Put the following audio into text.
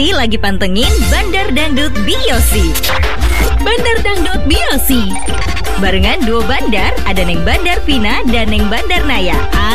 pasti lagi pantengin Bandar Dangdut Biosi. Bandar Dangdut Biosi. Barengan duo bandar, ada Neng Bandar Vina dan Neng Bandar Naya.